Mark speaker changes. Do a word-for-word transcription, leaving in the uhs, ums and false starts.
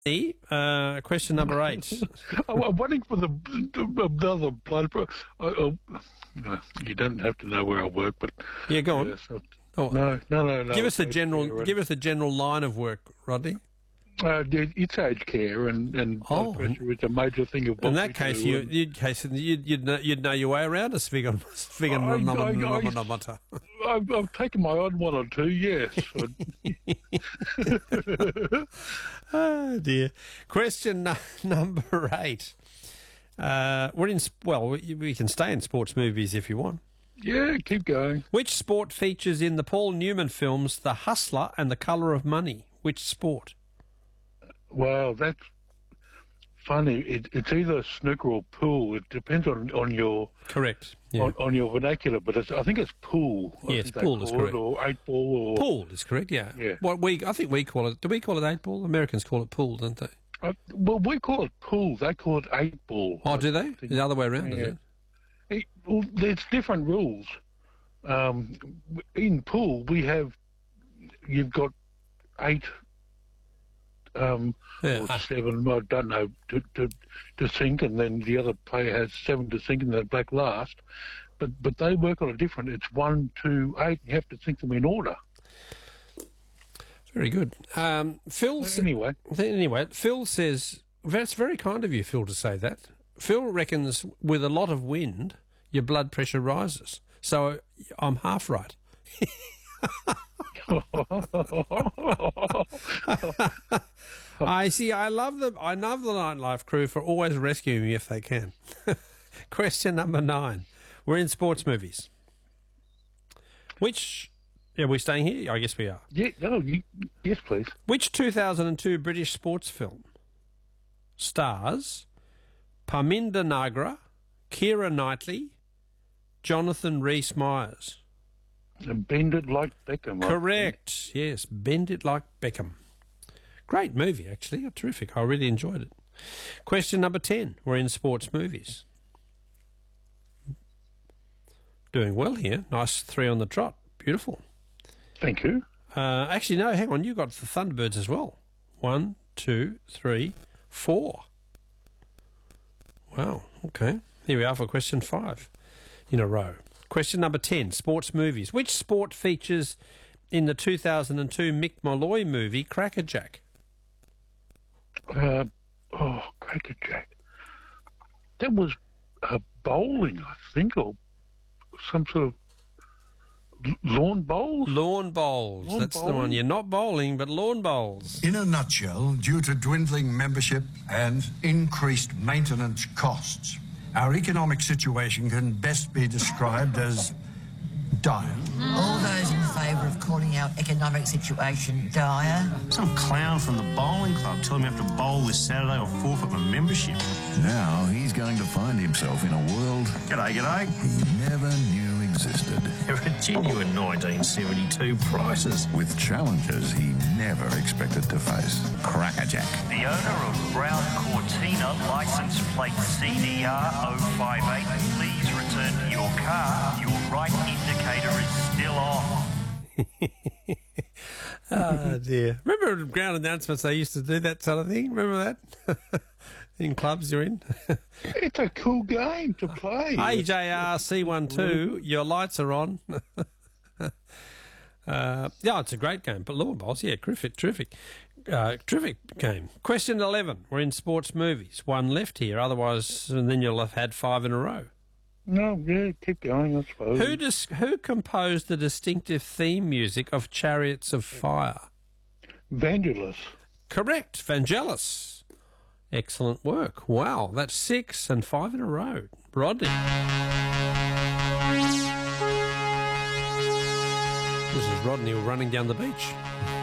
Speaker 1: Uh, question number eight.
Speaker 2: I'm waiting for the another blood. Uh, uh, you don't have to know where I work, but
Speaker 1: Yeah, go on.
Speaker 2: Yes, uh,
Speaker 1: Oh,
Speaker 2: no, no, no, no.
Speaker 1: give us a
Speaker 2: Aged
Speaker 1: general.
Speaker 2: care and-
Speaker 1: Give us a general line of work, Rodney.
Speaker 2: Uh, it- it's aged care, and and
Speaker 1: Oh.
Speaker 2: blood pressure is a major thing of what
Speaker 1: In that
Speaker 2: we
Speaker 1: case,
Speaker 2: do,
Speaker 1: you,
Speaker 2: and
Speaker 1: you'd, case, you'd, you'd, know, you'd know your way around a Svigon. Svigon
Speaker 2: I- I- I- I've, I've taken my odd one or two. Yes.
Speaker 1: Oh dear. Question n- number eight. Uh, we're in. sp- Well, we, we can stay in sports movies if you want.
Speaker 2: Yeah, keep going.
Speaker 1: Which sport features in the Paul Newman films The Hustler and The Colour of Money? Which sport?
Speaker 2: Wow, that's funny. It, it's either snooker or pool. It depends on, on your
Speaker 1: Correct. Yeah.
Speaker 2: on, on your vernacular, but it's, I think it's pool. I
Speaker 1: Yes,
Speaker 2: think they
Speaker 1: pool is
Speaker 2: call it,
Speaker 1: correct.
Speaker 2: Or eight ball, or
Speaker 1: Pool is correct. Yeah.
Speaker 2: Yeah.
Speaker 1: What we I think we call it. Do we call it eight ball? Americans call it pool, don't they?
Speaker 2: Uh, well, we call it pool. They call it eight ball.
Speaker 1: Oh, do they?
Speaker 2: think-
Speaker 1: The other way around,
Speaker 2: Yeah.
Speaker 1: is it?
Speaker 2: It, well, there's different rules. Um, in pool, we have you've got eight um,
Speaker 1: Yeah.
Speaker 2: or seven. I don't know to, to to sink, and then the other player has seven to sink, and the black last. But but they work on a different. It's one, two, eight. You have to sink them in order.
Speaker 1: Very good. Um, Phil. s-
Speaker 2: Anyway,
Speaker 1: Anyway, Phil says that's very kind of you, Phil, to say that. Phil reckons with a lot of wind, your blood pressure rises. So I'm half right. I see. I love the I love the nightlife crew for always rescuing me if they can. Question number nine. We're in sports movies. Which are we staying here? I guess we are.
Speaker 2: yeah, no, you, yes, please.
Speaker 1: Which two thousand two British sports film stars Parminder Nagra, Keira Knightley, Jonathan Rhys-Myers?
Speaker 2: And bend it like Beckham. I
Speaker 1: Correct. Yes, Bend It Like Beckham. Great movie, actually. Terrific. I really enjoyed it. Question number ten. We're in sports movies. Doing well here. Nice three on the trot. Beautiful.
Speaker 2: Thank you.
Speaker 1: Uh, actually, no, hang on. You got the Thunderbirds as well. One, two, three, four. Wow. Okay. Here we are for question five in a row. Question number ten, sports movies. Which sport features in the two thousand two Mick Molloy movie Crackerjack?
Speaker 2: Uh, oh, Crackerjack. That was uh, bowling, I think, or some sort of l- lawn bowls.
Speaker 1: Lawn bowls.
Speaker 2: Lawn
Speaker 1: That's the one.
Speaker 2: bowling?
Speaker 1: You're not bowling, but lawn bowls.
Speaker 3: In a nutshell, due to dwindling membership and increased maintenance costs, our economic situation can best be described as dire.
Speaker 4: All those in favour of calling our economic situation dire?
Speaker 5: Some clown from the bowling club told me I have to bowl this Saturday or forfeit my membership.
Speaker 6: Now he's going to find himself in a world
Speaker 5: G'day, g'day.
Speaker 6: he never knew existed,
Speaker 5: They're a genuine nineteen seventy-two prices.
Speaker 6: with challenges he never expected to face. Crackerjack.
Speaker 7: The owner of Brown Cortina, license plate C D R zero five eight, please return to your car. Your right indicator is still on.
Speaker 1: Oh, dear. Remember ground announcements, they used to do that sort of thing? Remember that? In clubs you're in?
Speaker 2: It's a cool game to play.
Speaker 1: A J R C twelve, your lights are on. uh, yeah, it's a great game. But lawn bowls, yeah, terrific, terrific. Uh, terrific game. Question eleven. We're in sports movies. One left here, otherwise, and then you'll have had five in a row.
Speaker 2: No, yeah, keep going, I suppose.
Speaker 1: Who dis- who composed the distinctive theme music of Chariots of Fire?
Speaker 2: Vangelis.
Speaker 1: Correct, Vangelis. Excellent work. Wow, that's six and five in a row. Rodney. This is Rodney running down the beach.